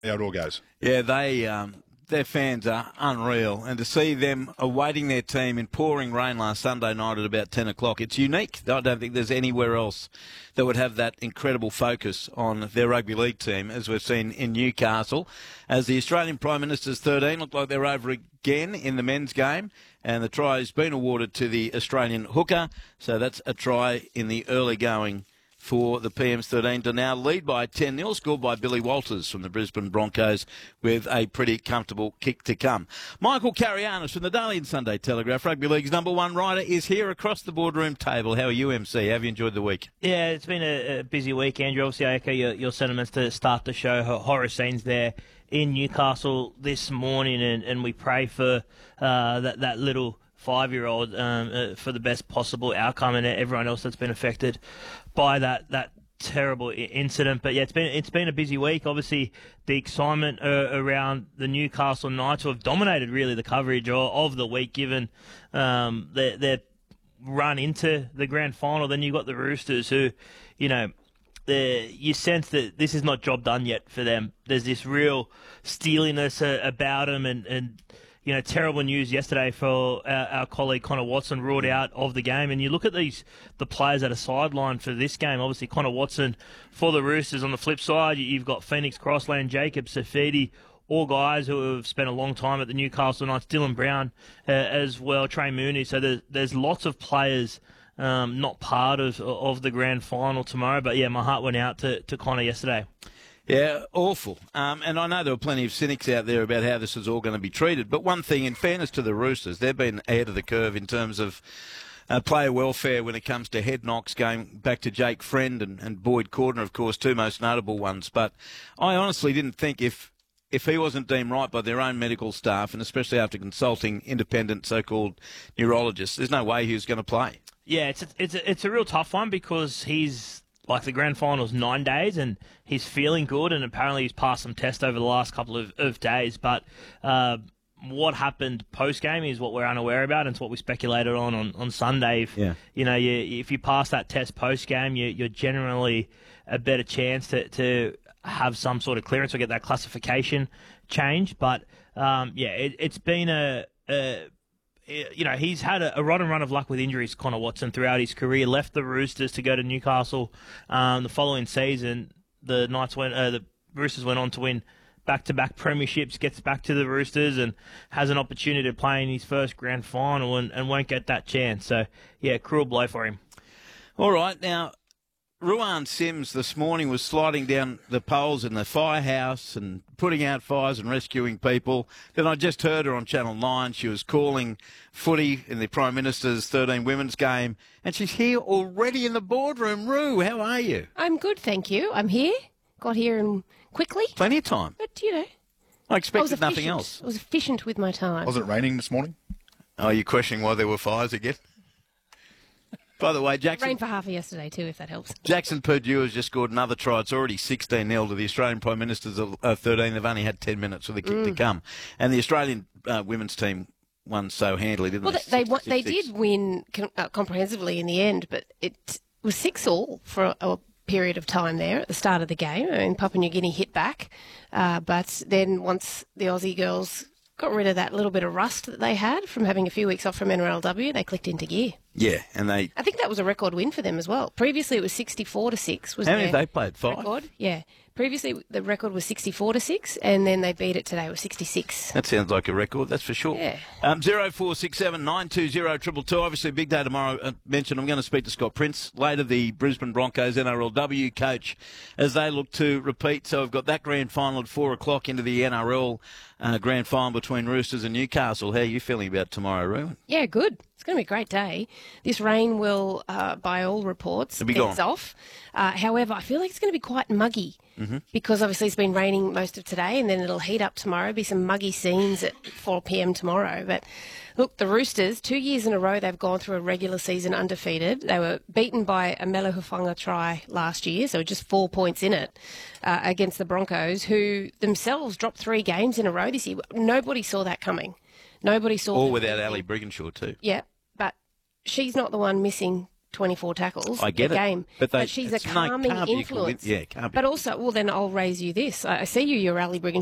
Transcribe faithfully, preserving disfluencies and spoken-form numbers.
how it all goes. Yeah, they um, their fans are unreal, and to see them awaiting their team in pouring rain last Sunday night at about ten o'clock, it's unique. I don't think there's anywhere else that would have that incredible focus on their rugby league team, as we've seen in Newcastle, as the Australian Prime Minister's thirteen looked like they're over again in the men's game, and the try has been awarded to the Australian hooker, so that's a try in the early going for the P M's thirteen to now lead by ten nil, scored by Billy Walters from the Brisbane Broncos with a pretty comfortable kick to come. Michael Carianis from the Daily and Sunday Telegraph, Rugby League's number one writer, is here across the boardroom table. How are you, M C? Have you enjoyed the week? Yeah, it's been a, a busy week, Andrew. Obviously, I echo your, your sentiments to start the show. Horror scenes there in Newcastle this morning, and, and we pray for uh, that, that little five-year-old um, uh, for the best possible outcome, and everyone else that's been affected by that that terrible I- incident. But yeah, it's been it's been a busy week. Obviously, the excitement uh, around the Newcastle Knights, who have dominated really the coverage of, of the week, given um, their their run into the grand final. Then you've got the Roosters, who, you know, you sense that this is not job done yet for them. There's this real steeliness uh, about them, and, and you know, terrible news yesterday for our, our colleague Connor Watson, ruled out of the game. And you look at these the players that are sidelined for this game. Obviously, Connor Watson for the Roosters. On the flip side, you've got Phoenix, Crossland, Jacob, Safidi, all guys who have spent a long time at the Newcastle Knights. Dylan Brown uh, as well, Trey Mooney. So there's, there's lots of players um, not part of of the grand final tomorrow. But yeah, my heart went out to, to Connor yesterday. Yeah, awful. Um, and I know there were plenty of cynics out there about how this is all going to be treated. But one thing, in fairness to the Roosters, they've been ahead of the curve in terms of uh, player welfare when it comes to head knocks, going back to Jake Friend and, and Boyd Cordner, of course, two most notable ones. But I honestly didn't think if if he wasn't deemed right by their own medical staff, and especially after consulting independent so-called neurologists, there's no way he was going to play. Yeah, it's a, it's a, it's a real tough one, because he's, like, the grand final's nine days and he's feeling good, and apparently he's passed some tests over the last couple of, of days. But uh, what happened post-game is what we're unaware about, and it's what we speculated on on, on Sunday. If, yeah. you know, you, if you pass that test post-game, you, you're generally a better chance to, to have some sort of clearance or get that classification changed. But, um, yeah, it, it's been a... a You know, he's had a, a rotten run of luck with injuries, Connor Watson, throughout his career. Left the Roosters to go to Newcastle um, the following season. The Knights went, uh, the Roosters went on to win back-to-back premierships. Gets back to the Roosters and has an opportunity to play in his first grand final, and, and won't get that chance. So, yeah, cruel blow for him. All right, now, Ruan Sims this morning was sliding down the poles in the firehouse and putting out fires and rescuing people. Then I just heard her on Channel nine. She was calling footy in the Prime Minister's thirteen women's game, and she's here already in the boardroom. Roo, how are you? I'm good, thank you. I'm here. Got here in quickly. Plenty of time. But, you know. I expected I was nothing efficient. else. I was efficient with my time. Was it raining this morning? Oh, you're questioning why there were fires again? By the way, Jackson... Rain for half of yesterday too, if that helps. Jackson Purdue has just scored another try. It's already sixteen nil to the Australian Prime Minister's uh, thirteen. They've only had ten minutes for the kick Mm. to come. And the Australian uh, women's team won so handily, didn't Well, they? they they, they did win com- uh, comprehensively in the end, but it was six all for a, a period of time there at the start of the game. I mean, Papua New Guinea hit back, uh, but then once the Aussie girls got rid of that little bit of rust that they had from having a few weeks off from N R L W, they clicked into gear. Yeah, and they... I think that was a record win for them as well. Previously, it was sixty-four to six. Was How many their have they played? Five? Record? Yeah. Previously, the record was sixty-four to six, and then they beat it today with sixty-six. That sounds like a record, that's for sure. Yeah. Um, zero four six seven nine two zero two two two. Obviously, a big day tomorrow. I mentioned I'm going to speak to Scott Prince later, the Brisbane Broncos N R L W coach, as they look to repeat. So we've got that grand final at four o'clock into the N R L uh, grand final between Roosters and Newcastle. How are you feeling about tomorrow, Ruan? Yeah, good. It's going to be a great day. This rain will, uh, by all reports, It'll be ease gone. off. Uh, however, I feel like it's going to be quite muggy mm-hmm. because obviously it's been raining most of today, and then it'll heat up tomorrow. Be some muggy scenes at four p.m. tomorrow. But look, the Roosters, two years in a row, they've gone through a regular season undefeated. They were beaten by a Melo Hufanga try last year, so just four points in it uh, against the Broncos, who themselves dropped three games in a row this year. Nobody saw that coming. Nobody saw. All them without losing. Ali Brigginshaw too. Yeah, but she's not the one missing twenty-four tackles I get a it. game. But they- she's a it's no- calming can't be equal- influence. yeah, can't be But also, well, then I'll raise you this. I I see you, you're Ally Brigginshaw